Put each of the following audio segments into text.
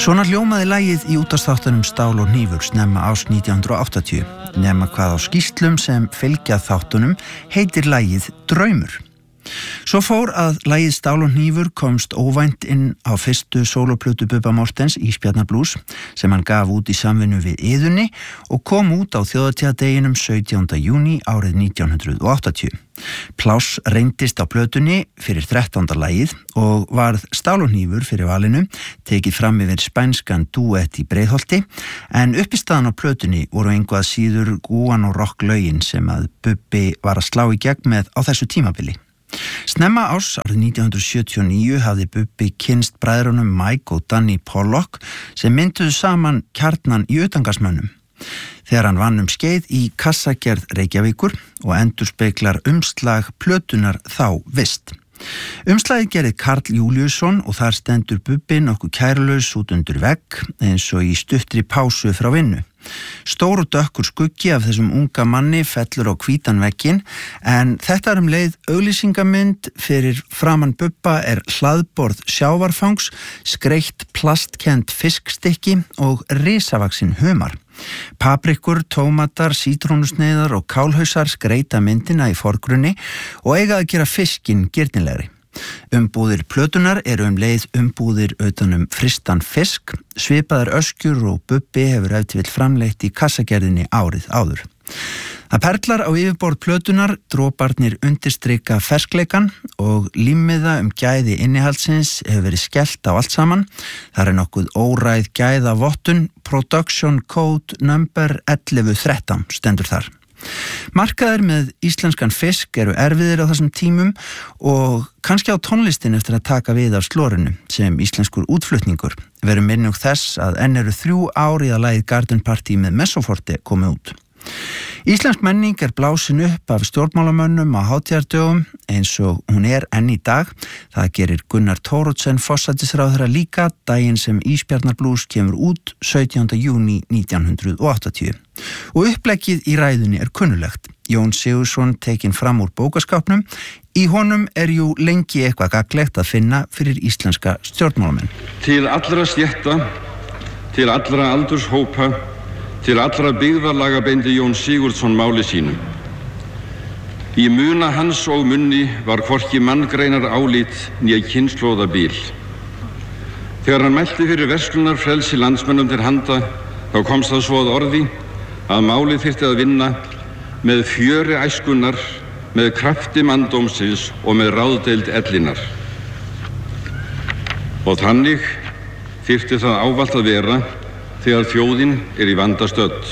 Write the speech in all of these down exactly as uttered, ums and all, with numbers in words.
Svona hljómaði lagið í útvarpsþáttunum Stál og hnífur snemma árs nítján hundrað og áttatíu, nema hvað á skýrslum sem fylgja þáttunum heitir lagið Draumur. Svo fór að lagið Stál og hnífur komst óvænt inn á fyrstu sólóplötu Bubba Morthens Ísbjarnarblues sem hann gaf út í samvinnu við Iðunni og kom út á þjóðhátíðardeginum sautjánda júní árið nítján hundrað og áttatíu. Pláss reyndist á plötunni fyrir þrettánda lagið og varð Stál og hnífur fyrir valinu, tekið fram yfir spænskan dúett í Breiðholti, en uppistaðan á plötunni voru engu að síður gúan og rock lögin sem að Bubbi var að slá í gegn með á þessu tímabili. Snemma árs árið nítján hundrað sjötíu og níu hafði Bubbi kynst bræðrunum Mike og Danny Pollock sem mynduðu saman kjarnan í utangarðsmönnum. Þegar hann vann um skeið í kassagerð Reykjavíkur og endurspeglar umslag plötunar þá vist. Umslagið gerði Karl Júlíusson og þar stendur Bubbi nokkuð kærulaus út undir vegg eins og í stuttri pásu frá vinnu. Stór og dökkur skuggi af þessum unga manni fellur á hvítan vegginn, en þetta er um leið auglýsingamynd. Fyrir framan Bubba er hlaðborð sjávarfangs, skreytt plastkend fiskstykki og risavaxin humar. Paprikur, tómatar, sítrónusneiðar og kálhausar skreyta myndina í forgrunni og eiga að gera fiskinn girnilegri. Umbúðir plötunar eru um leið umbúðir utanum frystan fisk, svipaðar öskjur og Bubbi hefur ef til vill framleitt í kassagerðinni árið áður. Það perlar á yfirborð plötunar, droparnir undirstrika ferskleikan og límmiða um gæði innihaldsins hefur verið skellt á allt saman. Það er nokkuð óræð gæða vottun, production code number ellefu þrettán stendur þar. Markaðir með íslenskan fisk eru erfiðir á þessum tímum og kannski á tónlistin eftir að taka við af slorinu sem íslenskur útflutningur. Verum minnug þess að enn eru þrjú ár í að lagið Garden Party með Messoforte komið út. Íslensk menning er blásin upp af stjórnmálamönnum á hátíðardögum eins og hún er enn í dag. Það gerir Gunnar Thoroddsen forsætisráðherra líka daginn sem Ísbjarnarblues kemur út sautjánda júní nítján hundrað og áttatíu. Og uppleggið í ræðunni er kunnulegt. Jón Sigurðsson tekinn fram úr bókaskápnum. Í honum er jú lengi eitthvað gagnlegt að finna fyrir íslenska stjórnmálamenn. Til allra stétta, til allra aldurshópa, til allra byggðarlaga beindi Jón Sigurðsson máli sínum. Í muna hans og munni var hvorki manngreinar álít né kynslóðabil. Þegar hann mælti fyrir verslunarfrelsi landsmönnum til handa, þá komst það svo að orði að málið þyrfti að vinna með fjöri æskunnar, með krafti manndómsins og með ráðdeild ellinnar. Og þannig þyrfti það ávallt að vera þegar þjóðin er í vanda stödd.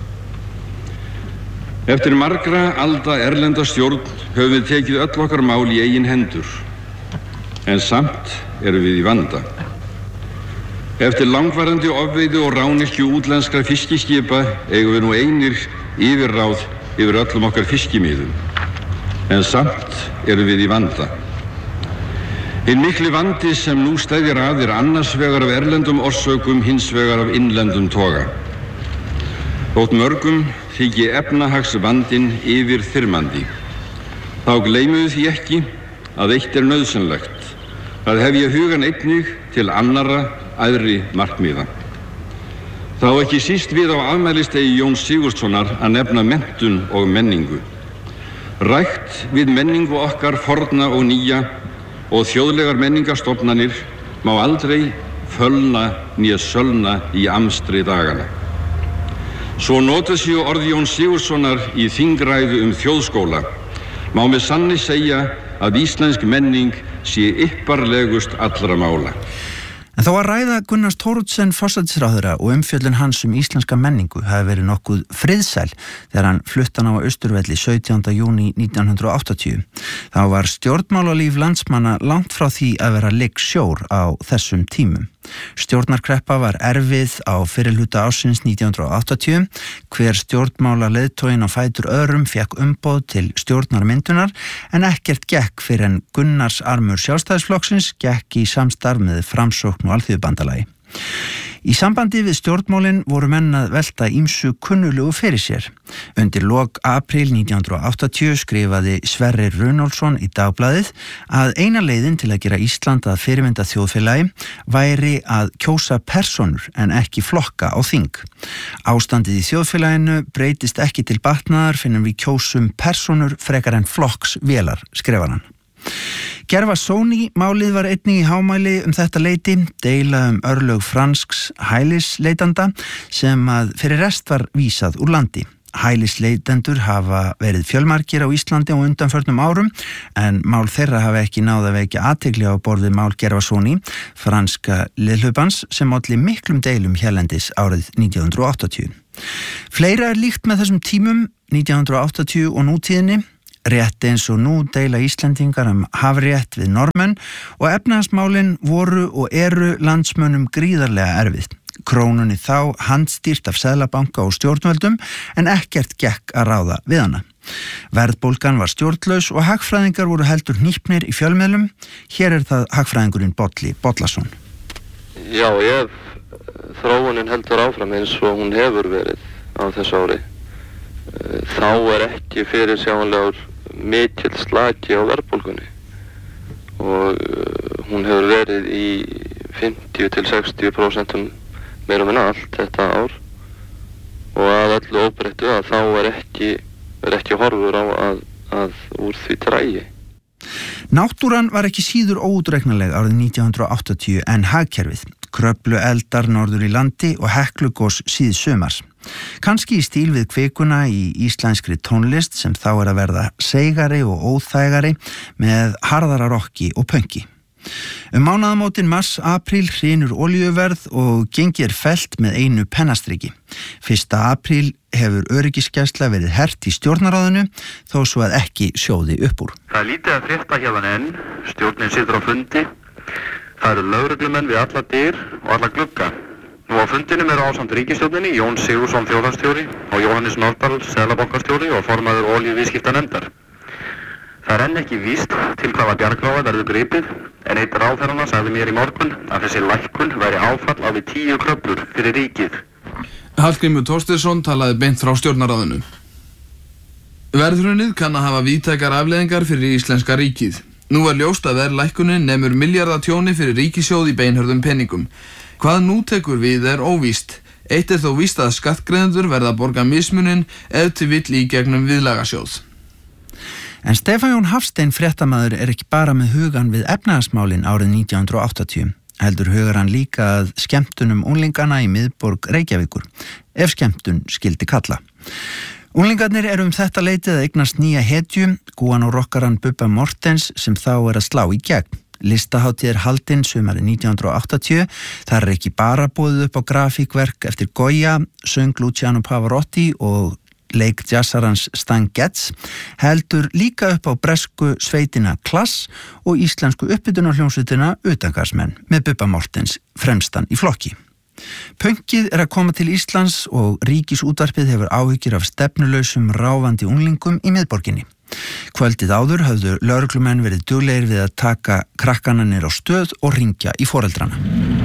Eftir margra alda erlenda stjórn höfum við tekið öll okkar mál í eigin hendur, en samt erum við í vanda. Eftir langvarandi ofveiði og rányrkju útlenskra fiskiskipa eigum við nú einir yfirráð yfir öllum okkar fiskimiðum, en samt erum við í vanda. Hinn mikli vandi sem nú steðjar að er annars vegar af erlendum orsökum, hins vegar af innlendum toga. Þótt mörgum þyki efnahagsvandinn yfir þyrmandi. Þá gleymuðu því ekki að eitt er nauðsynlegt, að hefja hugan einnig til annarra æðri markmiða. Þá ekki síst við á afmælistegi Jóns Sigurðssonar að nefna menntun og menningu. Rækt við menningu okkar forna og nýja og þjóðlegar menningarstofnanir má aldrei fölna né sölna í amstri dagana. Svo notað séu orð Jóns Sigurðssonar í þingræðu um þjóðskóla, má með sanni segja að íslensk menning sé ypparlegust allra mála. En þó að ræða Gunnars Thoroddsen forsætisráðherra og umfjöllun hans um íslenska menningu hafi verið nokkuð friðsæl þegar hann flutti hann á Austurvelli sautjánda júní nítján hundrað og áttatíu. Þá var stjórnmálalíf landsmanna langt frá því að vera leiksjór á þessum tímum. Stjórnarkreppa var erfið á fyrri hluta ársins nítján hundrað og áttatíu. Hver stjórnmálaleiðtoginn á fætur öðrum fékk umboð til stjórnarmyndunar en ekkert gekk fyrir en Gunnars armur Sjálfstæðisflokksins gekk í samstarf með Framsókn og Alþýðubandalagi. Í sambandi við stjórnmálin voru menn að velta ýmsu kunnulegu fyrir sér. Undir lok apríl nítján hundrað áttatíu skrifaði Sverrir Runólfsson í Dagblaðið að eina leiðin til að gera Ísland að fyrirmynda þjóðfélagi væri að kjósa persónur en ekki flokka á þing. Ástandið í þjóðfélaginu breytist ekki til batnaðar fyrr en við kjósum persónur frekar en flokks vélar, skrifar hann. Gervasoni málið var einnig í hámæli um þetta leyti, deila um örlög fransks hælisleitanda sem að fyrir rest var vísað úr landi. Hælisleitendur hafa verið fjölmargir á Íslandi á undanförnum árum en mál þeirra hafa ekki náð að vekja athygli á borð við mál Gervasoni, franska liðhlaupans sem olli miklum deilum hérlendis árið nítján hundrað áttatíu. Fleira er líkt með þessum tímum nítján hundrað áttatíu og nútíðinni. Rétt eins og nú deila Íslendingar um hafrétt við Norðmenn og efnahagsmálin voru og eru landsmönnum gríðarlega erfið. Krónunni þá handstýrt af seðlabanka og stjórnvöldum en ekkert gekk að ráða við hana. Verðbólgan var stjórnlaus og hagfræðingar voru heldur hnípnir í fjölmiðlum. Hér er það hagfræðingurinn Bolli Bollason. Já, ef þróunin heldur áfram eins og hún hefur verið á þessu ári, þá er ekki fyrir sjáanlegur mikill slaki á verðbólgunni og hún hefur verið í fimmtíu til sextíu prósent meira en allt þetta ár og að öllu óbreyttu að þá er ekki, er ekki horfur á að, að úr því dragi. Náttúran var ekki síður óútreiknanleg árið nítján hundrað áttatíu en hagkerfið, kröflu eldar norður í landi og heklugos síð sumars. Kannski í stíl við kvikuna í íslenskri tónlist sem þá er að verða seigari og óþægari með harðara rokki og pönki. Um mánaðamótin mars-apríl hrynur olíuverð og gengi er fellt með einu pennastriki. Fyrsta apríl hefur öryggisgæsla verið hert í stjórnarráðinu þó svo að ekki sjóði upp úr. Það er lítið að frétta hérðan enn, stjórnin situr á fundi. Það eru lögreglumenn við alla dyr og alla glugga. Nú á fundinum eru ásamt ríkisstjórninni Jón Sigurðsson þjóðhagsstjóri og Jóhannes Nordal seðlabankastjóri og formaður olíuviðskiptanefndar. Það er enn ekki víst til hvaða bjargráða verður gripið en einn ráðherranna sagði mér í morgun að þessi lækkun væri áfall á við tíu kröflur fyrir ríkið. Hallgrímur Thorsteinsson talaði beint frá stjórnarráðinu. Verðhrunið kann að hafa víðtækar afleiðingar fyrir íslenska ríkið. Nú er ljóst að verðlækkunin nemur milljarðatjóni fyrir ríkissjóð í beinhörðum peningum. Hvað nú tekur við er óvíst. Eitt er þó víst að skattgreiðendur verða að borga mismunin ef til vill í gegnum viðlagasjóð. En Stefán Jón Hafstein fréttamaður er ekki bara með hugan við efnahagsmálin árið nítján hundrað áttatíu. Heldur hugar hann líka að skemmtunum unglingana í miðborg Reykjavíkur, ef skemmtun skildi kalla. Unglingarnir eru um þetta leitið að eignast nýja hetju, gúan og rokkaran Bubba Mortens sem þá er að slá í gegn. Listahátíð er haldin sumarið nítján hundrað áttatíu. Það er ekki bara boðið upp á grafíkverk eftir Goya, söng Luciano Pavarotti og leik jazzarans Stan Getz, heldur líka upp á bresku sveitina Klass og íslensku uppbytunarhljómsveitina Utangarsmenn með Bubba Mortens fremstan í flokki. Pönkið er að koma til Íslands og Ríkisútvarpið hefur áhyggjur af stefnulausum ráfandi unglingum í miðborginni. Kvöldið áður höfðu lögreglumenn verið duglegir við að taka krakkana niður á stöð og ringja í foreldrana.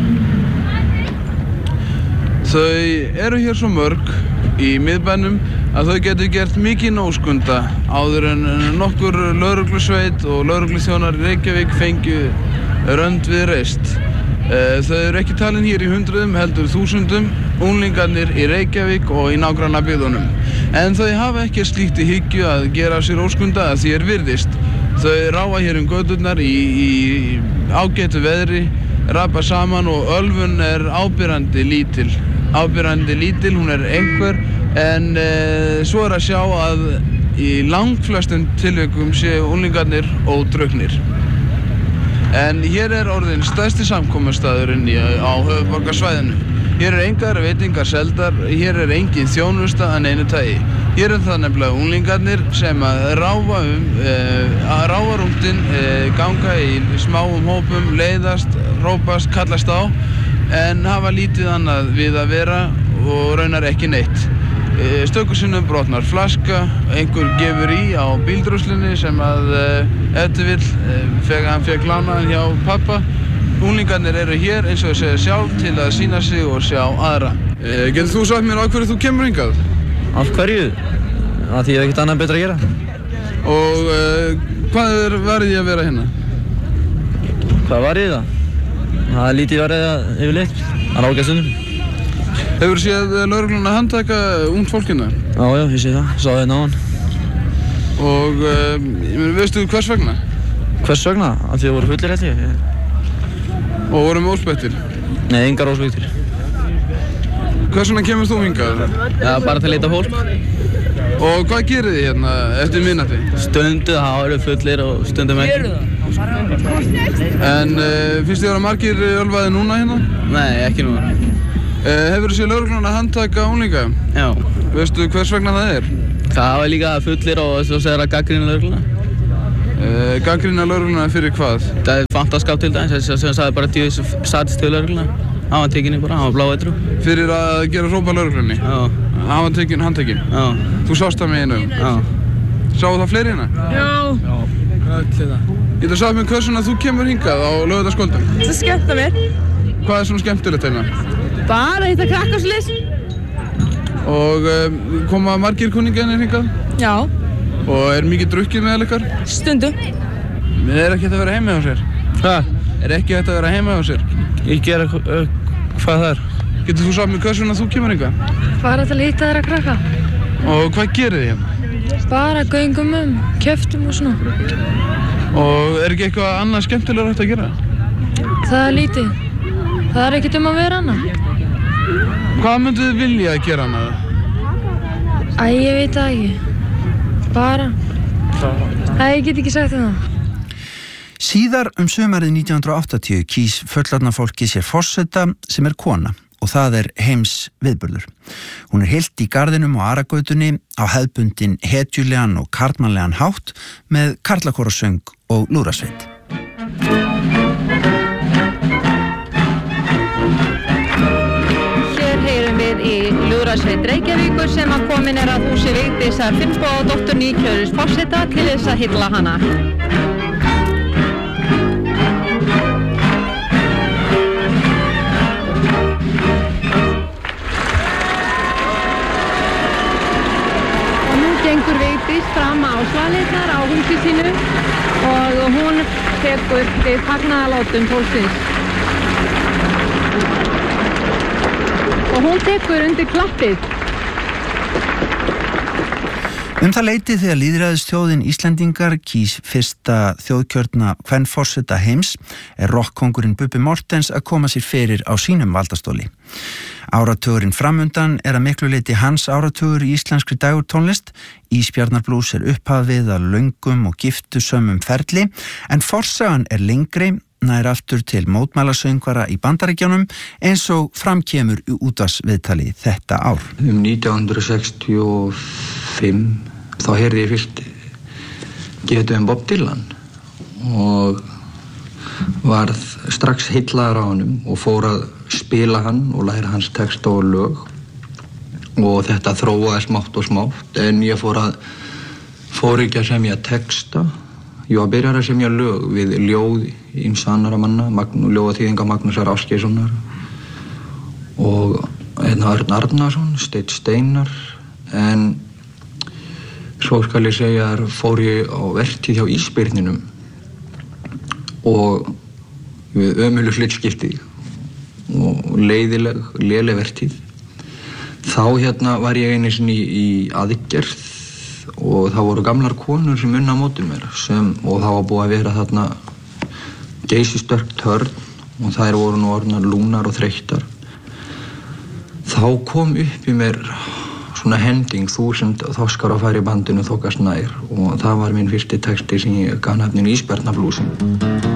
Þau eru hér svo mörg í miðbænum að þau getur gert mikið nóskunda áður en nokkur lögreglusveit og lögregluþjónar í Reykjavík fengju rönd við reist. Þau eru ekki talin hér í hundruðum heldur þúsundum, unglingarnir í Reykjavík og í nágrannabyggðunum. En þau hafa ekki slíkt í hyggju að gera sér óskunda að því er virðist. Þau ráfa hér um göturnar í, í ágætu veðri, rapa saman og ölfun er ábyrrandi lítil. Ábyrrandi lítil, hún er einhver, en e, svo er að sjá að í langflestum tilvikum séu unglingarnir ódrukknir. En hér er orðinn stærsti samkomustaðurinn á höfuðborgarsvæðinu. Hér er engar veitingar seldar, hér er engin þjónusta að neinu tagi. Hér er það nefnilega unglingarnir sem að ráfa um, eh, að ráfa rúmtinn, eh, ganga í smáum hópum, leiðast, rópast, kallast á, en hafa lítið annað við að vera og raunar ekki neitt. Stöku sinnum brotnar flaska, einhver gefur í á bíldruslinni sem að eftir vill, fekk, hann fekk lánaðan hjá pappa unglingarnir eru hér eins og þau segja sjálf til að sýna sig og sjá aðra. E, getur þú sagt mér á hverju þú kemur hingað? Af hverju? Af því ég hef ekkert annað betra að gera. Og e, hvað er verið að vera hérna? Hvað var ég það? Það er lítið verið að yfirleitt. Það er ágætt stundum. Hefur séð lögregluna handtaka ungt fólkina? Já, já, ég sé það. Sá það náðan. Og e, ég meina, veistu hvers vegna? Hvers vegna? Af því það voru fullir held ég. Og voru með óspektir? Nei, engar óspektir. Hvers vegna kemur þú hingað? Já, bara til að leita fólk. Og hvað gerir þið hérna eftir miðnætti? Stundu, það eru fullir og stundum ekki. En uh, finnst þið að vera margir ölvaðir núna hérna? Nei, ekki núna. Uh, hefur þú séð lögregluna handtaka unglinga? Já. Veistu hvers vegna það er? Það var líka fullir og þess að segja að gagnrýna lögregluna. Uh, gagnrýna lögregluna fyrir hvað? Það er fantaskap til dæmis, þess að hann sagði bara djöfis satist til lögregluna. Hann var tekinni bara, hann var bláætru. Fyrir að gera hrópa lögreglunni? Já. Hann var tekin, handtekinn? Já. Þú sást það með einum? Já. Sáu það fleiri hérna? Já. Já. Öll þetta. Getur sagt mér hvers vegna þú kemur hingað á laugardagskvöldum? Það skemmta mér. Hvað er svona skemmtilegt hérna? Bara hitta krakkarslis. Og um, koma margir kunningjarnir hingað? Já. Og er mikið drukkið meðal ykkar? Stundum. Men er ekki hægt að vera heima hjá sér? Hvað? Er ekki hægt að vera heima hjá sér? Ég gera uh, hvað það er. Getur þú sagt mér hvers vegna þú kemur hingað? Bara til að hitta þeirra krakka. Og hvað gerir þið hérna? Bara göngum um, kjöftum og svona. Og er ekki eitthvað annað skemmtilegur hægt að gera? Það er lítið. Það er ekkert um að vera annað. Hvað mynduð þið vilja að gera annað? Æ, ég veit það ekki. Bara. Æ, ég get ekki sagt um það. Síðar um sumarið nítján hundruð áttatíu kýs fullorðna fólki sér forseta sem er kona og það er heims viðburður. Hún er heilt í garðinum og Aragautunni á hefðbundin hetjulegan og karlmannlegan hátt með karlakórasöng og lúðrasveit. Hér heyrum við í lúðrasveit Reykjavíkur sem að komin er að húsi Vigdísar Finnbogadóttur nýkjörins forseta til þess að hylla hana. Gengur Vigdís fram á svalirnar á húsi sínu og hún tekur við fagnaðarlátum fólksins. Og hún tekur undir klappið. Um það leyti þegar lýðræðisþjóðin Íslendingar kýs fyrsta þjóðkjörna kvenforseta heims er rockkóngurinn Bubbi Morthens að koma sér fyrir á sínum valdastóli. Áratugurinn framundan er að miklu leyti hans áratugur í íslenskri dægurtónlist. Ísbjarnarblús er upphafið að löngum og giftusömmum ferli en forsagan er lengri, nær aftur til mótmælasöngvara í Bandaríkjunum eins og framkemur í útvarpsviðtali þetta ár. Um nítján hundruð sextíu og fimm þá heyrði ég fyrst getið um Bob Dylan og varð strax heillaður á honum og fór að spila hann og læra hans texta og lög og þetta þróaði smátt og smátt en ég fór að fór ekki að semja texta ég var byrjar að semja lög við ljóð ýmsa annarra manna Magn, ljóðaþýðinga Magnúsar Ásgeirssonar og hérna Örn Arnarsson Steinn Steinar en svo skal ég segja að fór ég á vertíð hjá Ísbirninum og við ömurleg hlutskipti og leiðileg, léleg vertíð. Þá hérna var ég einu sinni í, í aðgerð og það voru gamlar konur sem unna á móti mér sem, og það var búið að vera þarna geysistökk törn og þær voru nú orðnar lúnar og þreyttar. Þá kom upp í mér svona hending þúsund þoskar að fara í bandinu þokast nær og það var minn fyrsti texti sem ég gaf nafninu Ísbjarnarblúsin.